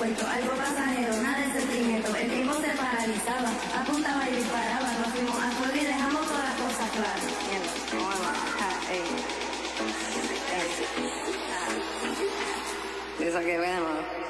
aeropuerto, algo pasajero, nada de sentimiento. El tiempo se paralizaba, apuntaba y disparaba. Nos fuimos a fuego y dejamos todas las cosas claras. Eso que vemos.